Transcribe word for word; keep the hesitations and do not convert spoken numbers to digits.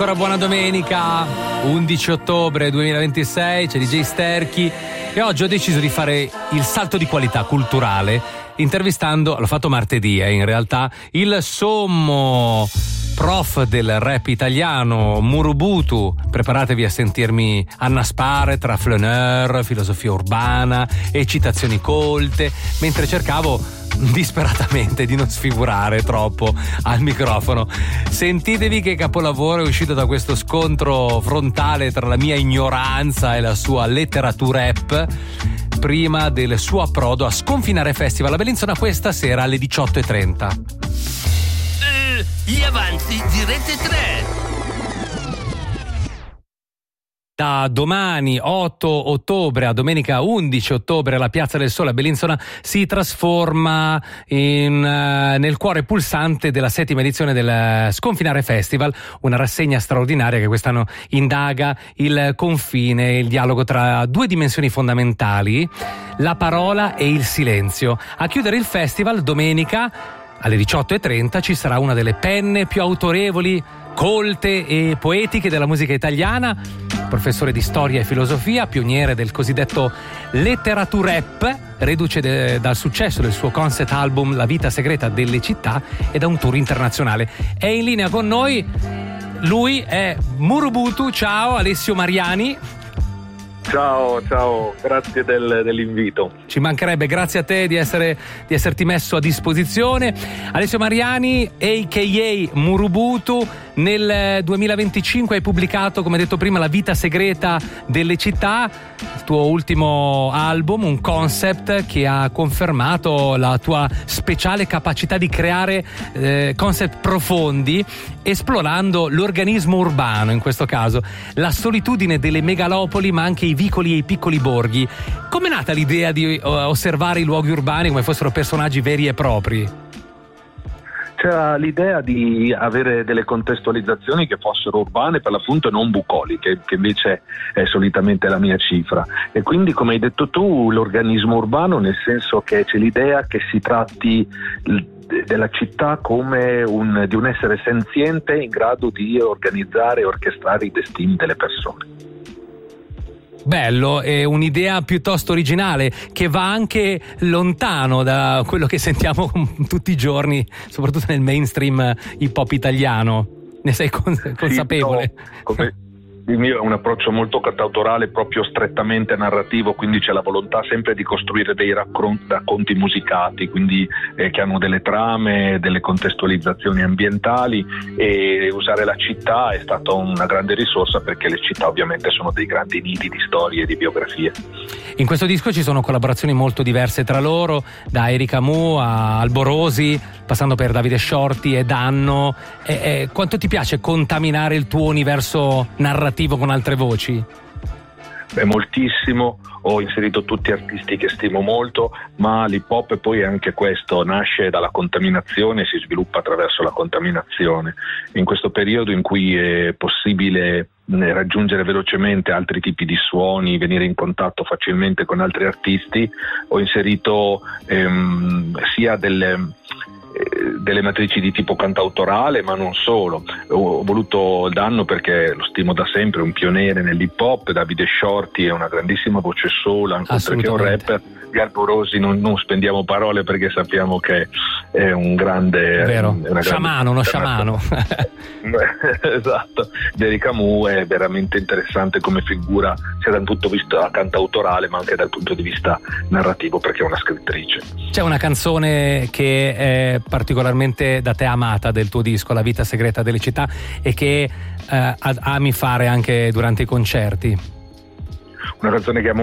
Ancora buona domenica, undici ottobre duemilaventisei, c'è D J Sterchi e oggi ho deciso di fare il salto di qualità culturale intervistando, l'ho fatto martedì eh, in realtà, il sommo prof del rap italiano Murubutu. Preparatevi a sentirmi annaspare tra flaneur, filosofia urbana e citazioni colte mentre cercavo disperatamente di non sfigurare troppo al microfono. Sentitevi che capolavoro è uscito da questo scontro frontale tra la mia ignoranza e la sua letteratura rap prima del suo approdo a Sconfinare Festival a Bellinzona questa sera alle diciotto e trenta. Uh, gli avanzi di Rete tre. Da domani otto ottobre a domenica undici ottobre la Piazza del Sole a Bellinzona si trasforma in, uh, nel cuore pulsante della settima edizione del Sconfinare Festival, una rassegna straordinaria che quest'anno indaga il confine, il dialogo tra due dimensioni fondamentali, la parola e il silenzio. A chiudere il festival domenica alle diciotto e trenta ci sarà una delle penne più autorevoli, colte e poetiche della musica italiana, professore di storia e filosofia, pioniere del cosiddetto letteraturep, reduce de, dal successo del suo concept album La vita segreta delle città e da un tour internazionale. È in linea con noi, lui è Murubutu. Ciao Alessio Mariani. Ciao, ciao, grazie del, dell'invito. Ci mancherebbe, grazie a te di, essere, di esserti messo a disposizione. Alessio Mariani, a k a. Murubutu, nel duemilaventicinque hai pubblicato, come detto prima, La vita segreta delle città, il tuo ultimo album, un concept che ha confermato la tua speciale capacità di creare eh, concept profondi, esplorando l'organismo urbano, in questo caso, la solitudine delle megalopoli, ma anche i vicoli e i piccoli borghi. Com'è nata l'idea di uh, osservare i luoghi urbani come fossero personaggi veri e propri? C'era l'idea di avere delle contestualizzazioni che fossero urbane per l'appunto e non bucoliche, che invece è solitamente la mia cifra. E quindi, come hai detto tu, l'organismo urbano, nel senso che c'è l'idea che si tratti della città come un, di un essere senziente in grado di organizzare e orchestrare i destini delle persone. Bello, è un'idea piuttosto originale che va anche lontano da quello che sentiamo tutti i giorni, soprattutto nel mainstream hip hop italiano. Ne sei consapevole? Sì, no, come... Il mio è un approccio molto cantautorale, proprio strettamente narrativo, quindi c'è la volontà sempre di costruire dei raccon- racconti musicati, quindi eh, che hanno delle trame, delle contestualizzazioni ambientali, e usare la città è stata una grande risorsa perché le città ovviamente sono dei grandi nidi di storie e di biografie. In questo disco ci sono collaborazioni molto diverse tra loro, da Erika Mu a Alborosi, passando per Davide Shorty e Danno. E, e, quanto ti piace contaminare il tuo universo narrativo con altre voci? Beh, moltissimo. Ho inserito tutti artisti che stimo molto, ma l'hip hop poi è anche questo, nasce dalla contaminazione e si sviluppa attraverso la contaminazione. In questo periodo in cui è possibile raggiungere velocemente altri tipi di suoni, venire in contatto facilmente con altri artisti, ho inserito ehm, sia delle delle matrici di tipo cantautorale, ma non solo. Ho voluto Danno perché lo stimo da sempre, è un pioniere nell'hip hop. Davide Shorty è una grandissima voce sola, oltre che un rapper. Alborosi non, non spendiamo parole perché sappiamo che è un grande, vero, una sciamano, uno sciamano. Esatto. Erika Mu è veramente interessante come figura, sia dal punto di vista cantautorale ma anche dal punto di vista narrativo, perché è una scrittrice. C'è una canzone che è particolarmente da te amata del tuo disco, La vita segreta delle città, e che eh, ami fare anche durante i concerti. Una canzone che amo